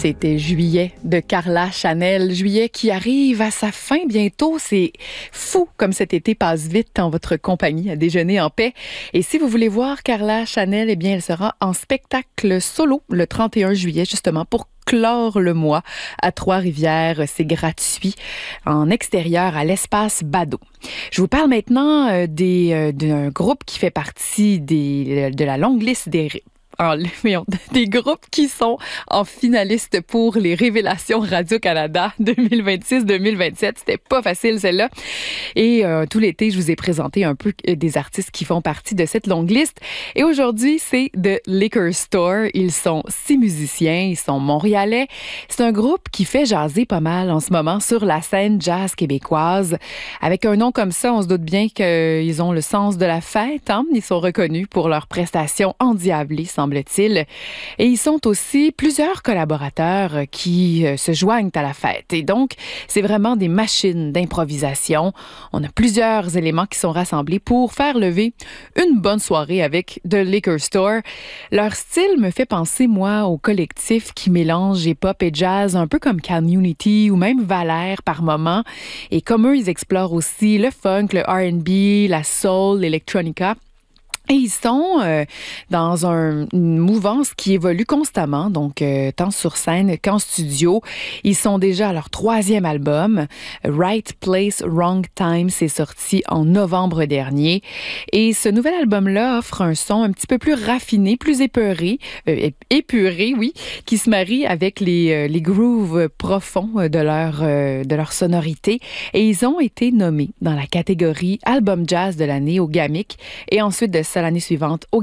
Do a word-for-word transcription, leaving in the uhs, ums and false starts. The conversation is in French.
C'était Juillet de Carla Chanel. Juillet qui arrive à sa fin bientôt. C'est fou comme cet été passe vite en votre compagnie à déjeuner en paix. Et si vous voulez voir Carla Chanel, eh bien, elle sera en spectacle solo le trente et un juillet, justement, pour clore le mois à Trois-Rivières. C'est gratuit en extérieur à l'espace Bado. Je vous parle maintenant euh, des, euh, d'un groupe qui fait partie des, de la longue liste des En, des groupes qui sont en finaliste pour les Révélations Radio-Canada deux mille vingt-six deux mille vingt-sept. C'était pas facile, celle-là. Et euh, tout l'été, je vous ai présenté un peu des artistes qui font partie de cette longue liste. Et aujourd'hui, c'est The Liquor Store. Ils sont six musiciens, ils sont montréalais. C'est un groupe qui fait jaser pas mal en ce moment sur la scène jazz québécoise. Avec un nom comme ça, on se doute bien qu'ils ont le sens de la fête. Hein? Ils sont reconnus pour leurs prestations endiablées, semble-t-il. Et ils sont aussi plusieurs collaborateurs qui euh, se joignent à la fête. Et donc, c'est vraiment des machines d'improvisation. On a plusieurs éléments qui sont rassemblés pour faire lever une bonne soirée avec The Liquor Store. Leur style me fait penser, moi, au collectif qui mélange hip-hop et jazz, un peu comme Community ou même Valère par moment. Et comme eux, ils explorent aussi le funk, le R and B, la soul, l'electronica. Et ils sont euh, dans un, une mouvance qui évolue constamment, donc euh, tant sur scène qu'en studio. Ils sont déjà à leur troisième album. Right Place, Wrong Time, c'est sorti en novembre dernier. Et ce nouvel album-là offre un son un petit peu plus raffiné, plus épeuré, euh, épuré, oui, qui se marie avec les, euh, les grooves profonds de leur, euh, de leur sonorité. Et ils ont été nommés dans la catégorie Album Jazz de l'année au G A M I C et ensuite de l'année suivante au